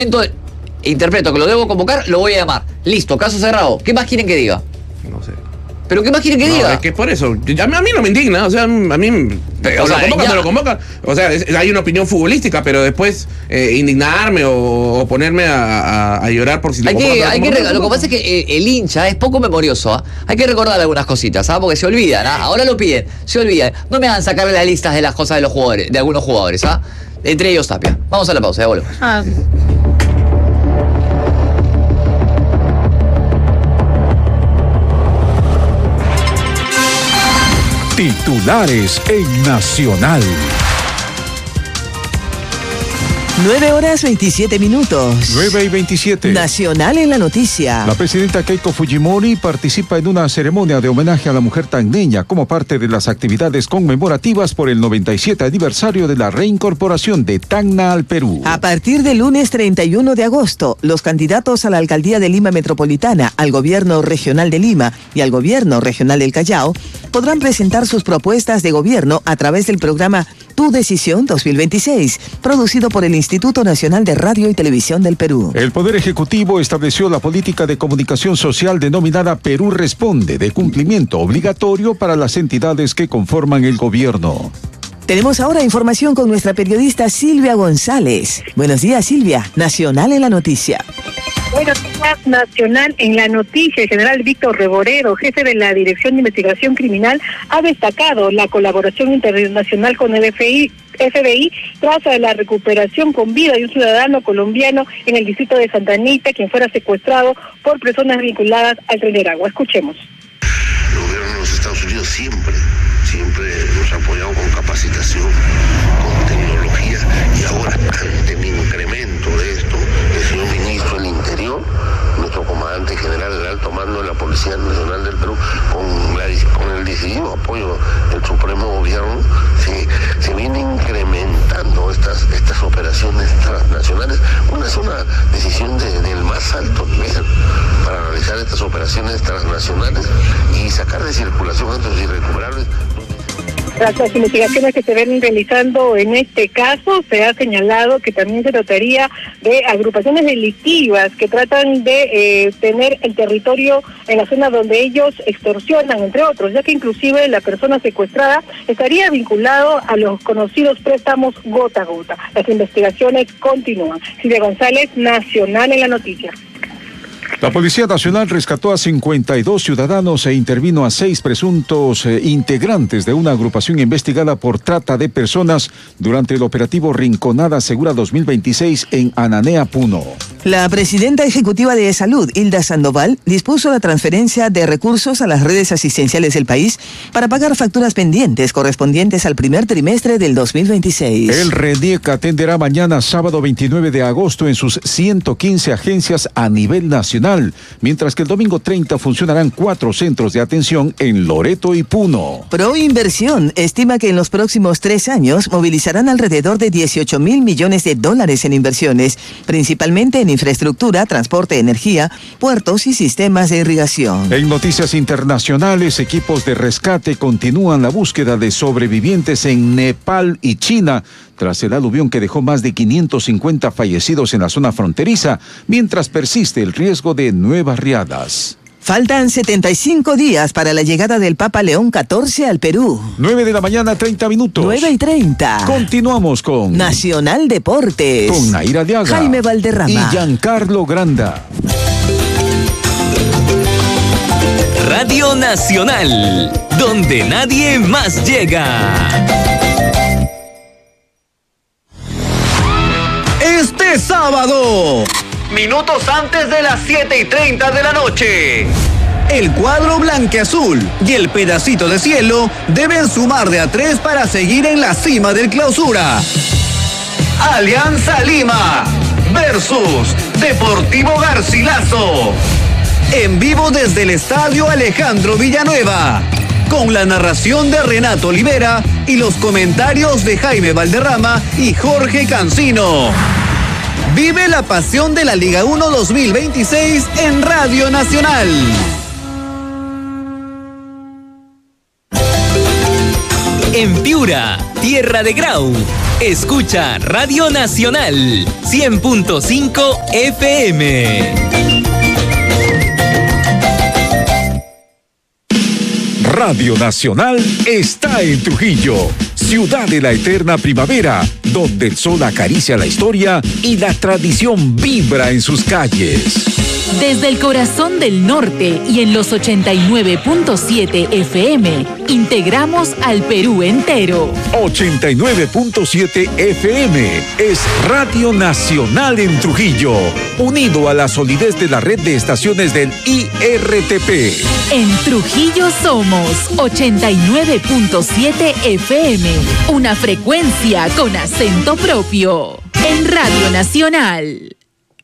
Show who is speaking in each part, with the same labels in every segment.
Speaker 1: interpreto que lo debo convocar, lo voy a llamar. Listo, caso cerrado. ¿Qué más quieren que diga?
Speaker 2: No sé.
Speaker 1: ¿Pero qué más quieren que diga?
Speaker 2: Es que por eso, a mí no me indigna, o sea, a mí
Speaker 1: Pero,
Speaker 2: o sea, lo convoca, o sea, hay una opinión futbolística, pero después indignarme o ponerme a llorar por si
Speaker 1: lo que pasa es que el hincha es poco memorioso, ¿eh? Hay que recordar algunas cositas, ¿sabes? Porque se olvidan, ¿eh? Ahora lo piden, se olvidan. No me hagan sacarle las listas de las cosas de los jugadores, de algunos jugadores, ¿ah? Entre ellos Tapia. Vamos a la pausa, ya volvemos.
Speaker 3: Titulares en Nacional.
Speaker 4: 9:27.
Speaker 3: 9:27.
Speaker 4: Nacional en la noticia.
Speaker 3: La presidenta Keiko Fujimori participa en una ceremonia de homenaje a la mujer tacneña como parte de las actividades conmemorativas por el 97 aniversario de la reincorporación de Tacna al Perú.
Speaker 4: A partir del lunes 31 de agosto, los candidatos a la alcaldía de Lima Metropolitana, al gobierno regional de Lima y al gobierno regional del Callao podrán presentar sus propuestas de gobierno a través del programa Tu Decisión 2026, producido por el Instituto Nacional de Radio y Televisión del Perú.
Speaker 3: El Poder Ejecutivo estableció la política de comunicación social denominada Perú Responde, de cumplimiento obligatorio para las entidades que conforman el gobierno.
Speaker 4: Tenemos ahora información con nuestra periodista Silvia González. Buenos días, Silvia. Nacional en la noticia.
Speaker 5: Buenos días, Nacional en la noticia. El general Víctor Reboredo, jefe de la Dirección de Investigación Criminal, ha destacado la colaboración internacional con el FBI tras la recuperación con vida de un ciudadano colombiano en el distrito de Santa Anita, quien fuera secuestrado por personas vinculadas al Tren de Aragua. Escuchemos.
Speaker 6: El gobierno de los Estados Unidos siempre nos ha apoyado con capacitación, con tecnología, y ahora ante el incremento de esto, el señor ministro del Interior, nuestro comandante general del alto mando de la Policía Nacional del Perú, con el decidido apoyo del Supremo Gobierno, se vienen incrementando estas operaciones transnacionales. Una es una decisión del más alto nivel para realizar estas operaciones transnacionales y sacar de circulación estos irrecuperables.
Speaker 5: Tras las investigaciones que se ven realizando en este caso, se ha señalado que también se trataría de agrupaciones delictivas que tratan de tener el territorio en la zona donde ellos extorsionan, entre otros, ya que inclusive la persona secuestrada estaría vinculado a los conocidos préstamos gota a gota. Las investigaciones continúan. Silvia González, Nacional en la noticia.
Speaker 3: La Policía Nacional rescató a 52 ciudadanos e intervino a 6 presuntos integrantes de una agrupación investigada por trata de personas durante el operativo Rinconada Segura 2026 en Ananea, Puno.
Speaker 4: La presidenta ejecutiva de Salud, Hilda Sandoval, dispuso la transferencia de recursos a las redes asistenciales del país para pagar facturas pendientes correspondientes al primer trimestre del 2026.
Speaker 3: El RENIEC atenderá mañana, sábado 29 de agosto, en sus 115 agencias a nivel nacional, mientras que el domingo 30 funcionarán 4 centros de atención en Loreto y Puno.
Speaker 4: Proinversión estima que en los próximos 3 años movilizarán alrededor de $18 mil millones en inversiones, principalmente en infraestructura, transporte, energía, puertos y sistemas de irrigación.
Speaker 3: En noticias internacionales, equipos de rescate continúan la búsqueda de sobrevivientes en Nepal y China tras el aluvión que dejó más de 550 fallecidos en la zona fronteriza, mientras persiste el riesgo de nuevas riadas.
Speaker 4: Faltan 75 días para la llegada del Papa León XIV al Perú.
Speaker 3: 9 de la mañana, 30 minutos.
Speaker 4: 9:30.
Speaker 3: Continuamos con
Speaker 4: Nacional Deportes.
Speaker 3: Con Naira Diaga,
Speaker 4: Jaime Valderrama
Speaker 3: y Giancarlo Granda.
Speaker 7: Radio Nacional, donde nadie más llega. Este sábado, minutos antes de las 7:30 de la noche, el cuadro blanqueazul y el pedacito de cielo deben sumar de a 3 para seguir en la cima del clausura. Alianza Lima versus Deportivo Garcilaso. En vivo desde el Estadio Alejandro Villanueva, con la narración de Renato Olivera y los comentarios de Jaime Valderrama y Jorge Cancino. Vive la pasión de la Liga 1 2026 en Radio Nacional. En Piura, tierra de Grau,
Speaker 8: Escucha Radio Nacional 100.5 FM.
Speaker 3: Radio Nacional está en Trujillo, ciudad de la eterna primavera, donde el sol acaricia la historia y la tradición vibra en sus calles.
Speaker 9: Desde el corazón del norte y en los 89.7 FM, integramos al Perú entero.
Speaker 3: 89.7 FM es Radio Nacional en Trujillo, unido a la solidez de la red de estaciones del IRTP.
Speaker 9: En Trujillo somos 89.7 FM, una frecuencia con acento propio. En Radio Nacional.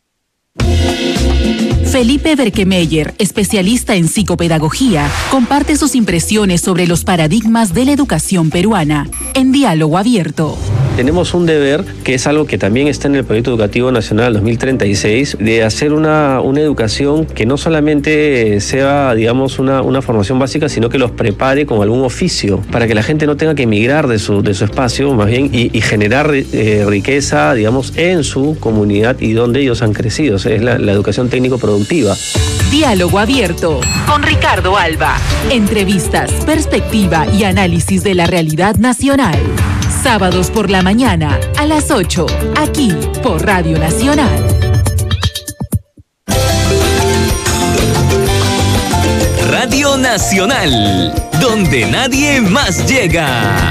Speaker 9: Felipe Berkemeyer, especialista en psicopedagogía, comparte sus impresiones sobre los paradigmas de la educación peruana en Diálogo Abierto.
Speaker 10: Tenemos un deber, que es algo que también está en el Proyecto Educativo Nacional 2036, de hacer una educación que no solamente sea, digamos, una formación básica, sino que los prepare con algún oficio, para que la gente no tenga que emigrar de su espacio, más bien, y generar riqueza, digamos, en su comunidad y donde ellos han crecido. O sea, es la educación técnico-productiva.
Speaker 9: Diálogo Abierto con Ricardo Alba. Entrevistas, perspectiva y análisis de la realidad nacional. Sábados por la mañana a las 8, aquí por Radio Nacional.
Speaker 8: Radio Nacional, donde nadie más llega.